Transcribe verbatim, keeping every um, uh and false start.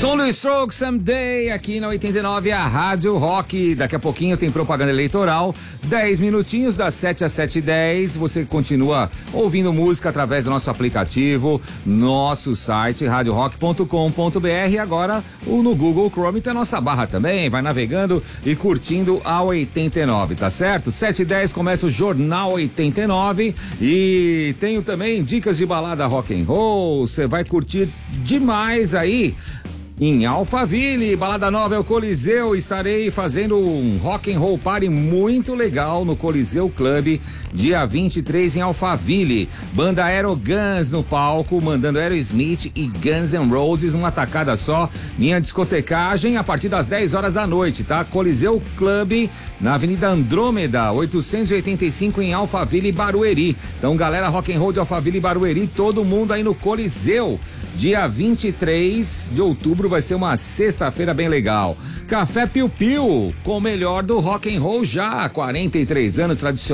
Solo Stroke Someday aqui na oitenta e nove, a Rádio Rock. Daqui a pouquinho tem propaganda eleitoral, dez minutinhos das sete às sete e dez. Você continua ouvindo música através do nosso aplicativo, nosso site rádio rock ponto com ponto b r. Agora o no Google Chrome tem a nossa barra também. Vai navegando e curtindo a oitenta e nove, tá certo? sete e dez começa o Jornal oitenta e nove e tenho também dicas de balada rock and roll. Você vai curtir demais aí. Em Alphaville, Balada Nova é o Coliseu, estarei fazendo um rock and roll party muito legal no Coliseu Club, dia vinte e três em Alphaville. Banda Aeroguns no palco, mandando Aerosmith e Guns N' Roses numa tacada só. Minha discotecagem a partir das dez horas da noite, tá? Coliseu Club, na Avenida Andrômeda, oitocentos e oitenta e cinco em Alphaville, Barueri. Então, galera, rock and roll de Alphaville e Barueri, todo mundo aí no Coliseu. Dia vinte e três de outubro vai ser uma sexta-feira bem legal. Café Piu Piu, com o melhor do rock and roll já há quarenta e três anos, tradicional.